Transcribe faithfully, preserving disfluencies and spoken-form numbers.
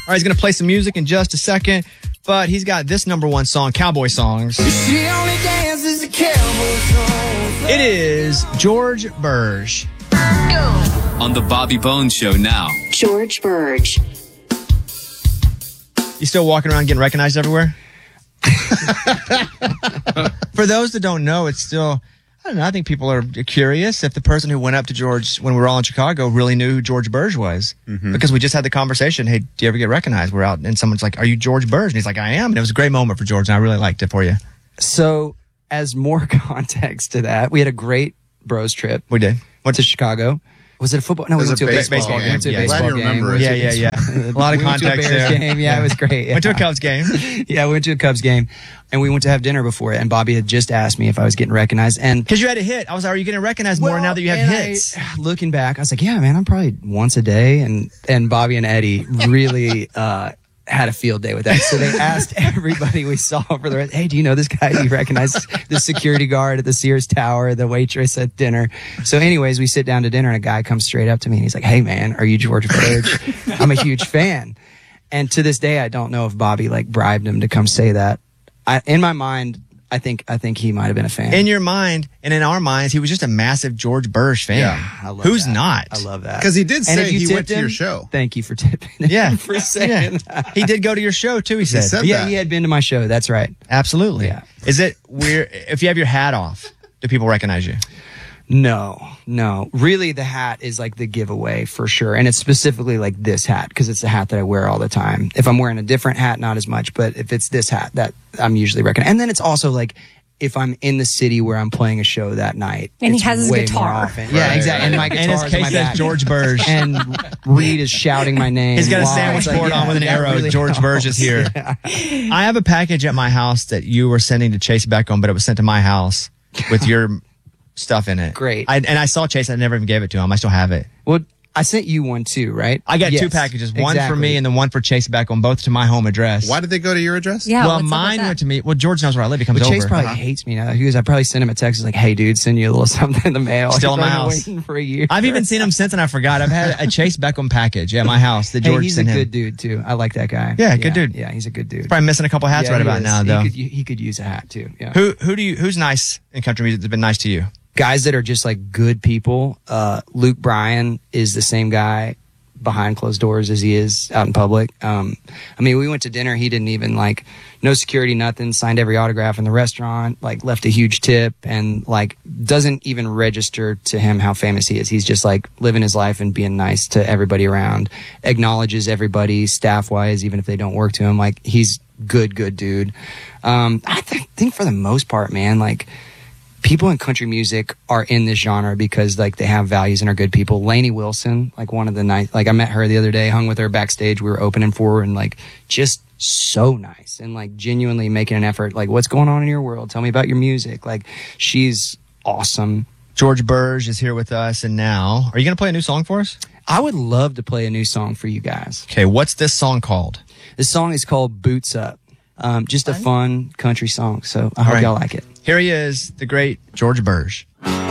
right, he's going to play some music in just a second, but he's got this number one song, Cowboy Songs. She only dances the cowboy songs. It is George Burge. On the Bobby Bones Show now. George Burge. You still walking around getting recognized everywhere? For those that don't know, it's still, I don't know, I think people are curious if the person who went up to George when we were all in Chicago really knew who George Burge was. Mm-hmm. Because we just had the conversation, hey, do you ever get recognized? We're out and someone's like, are you George Burge? And he's like, I am. And it was a great moment for George and I really liked it for you. So as more context to that, we had a great bros trip. We did. Went to Chicago. Was it a football? No, we went to a baseball, baseball game. game. We went to a Yeah. baseball Glad you game. remember it. Yeah, yeah, yeah. A lot of we went context to a Bears there. game. Yeah, it was great. Yeah. Went to a Cubs game. Yeah, we went to a Cubs game, and we went to have dinner before it. And Bobby had just asked me if I was getting recognized, and Because you had a hit. I was like, are you getting recognized more Well, now that you have and hits? I, looking back, I was like, yeah, man, I'm probably once a day, and and Bobby and Eddie really uh, had a field day with that. So they asked everybody we saw for the rest, hey, do you know this guy? Do you recognize the security guard at the Sears Tower, the waitress at dinner? So anyways, we sit down to dinner and a guy comes straight up to me and he's like, hey man, are you George Burge? I'm a huge fan. And to this day, I don't know if Bobby like bribed him to come say that. I, in my mind, I think I think he might have been a fan. In your mind and in our minds, he was just a massive George Burge fan. Yeah, I love Who's that. not? I love that. Because he did And say if you he went tipped to him, your show. Thank you for tipping him. Yeah. for saying Yeah. that. He did go to your show too, he said. said Yeah, that. he had been to my show. That's right. Absolutely. Yeah. Is it weird if you have your hat off? Do people recognize you? No, no. Really, the hat is like the giveaway for sure. And it's specifically like this hat because it's the hat that I wear all the time. If I'm wearing a different hat, not as much. But if it's this hat, that I'm usually recognized. And then it's also like if I'm in the city where I'm playing a show that night. And he it's has his way guitar. more often. Yeah, Right. exactly. And my And guitar his is case my says back. George Burge. And Reed is shouting my name. He's got a live. sandwich It's like, board yeah, on with an that arrow. really George Burge is here. I have a package at my house that you were sending to Chase Beckham, but it was sent to my house with your stuff in it. Great. I, and I saw Chase. I never even gave it to him. I still have it. Well, I sent you one too, right? I got two Yes, packages, one for exactly. me and then one for Chase Beckham, both to my home address. Why did they go to your address? Yeah. well, what's up with mine that? went to me. Well, George knows where I live. He comes But Chase over. probably hates me now. He goes, I probably sent him a text. He's like, hey, dude, send you a little something in the mail. Still He's in my probably house. Waiting for a year. I've even seen him since, and I forgot. I've had a Chase Beckham package at my house that Hey, George he's a sent him. good dude too. I like that guy. Yeah, good dude. Yeah, he's a good dude. Probably missing a couple hats Yeah, right he about is. now, he though. Could, he could use a hat too. Yeah. Who who do you who's nice in country music that's been nice to you? Guys that are just like good people. Uh, Luke Bryan is the same guy behind closed doors as he is out in public. Um, I mean, we went to dinner. He didn't even like, no security, nothing, signed every autograph in the restaurant, like left a huge tip and like doesn't even register to him how famous he is. He's just like living his life and being nice to everybody around, acknowledges everybody staff wise, even if they don't work to him. Like he's good, good dude. Um, I th- think for the most part, man, like, people in country music are in this genre because like they have values and are good people. Lainey Wilson, like one of the nice, like I met her the other day, hung with her backstage. We were opening for her and like just so nice and like genuinely making an effort. Like, what's going on in your world? Tell me about your music. Like, she's awesome. George Burge is here with us, and now, are you going to play a new song for us? I would love to play a new song for you guys. Okay, what's this song called? This song is called Boots Up. Um, just a fun country song. So I hope right. y'all like it. Here he is, the great George Burge.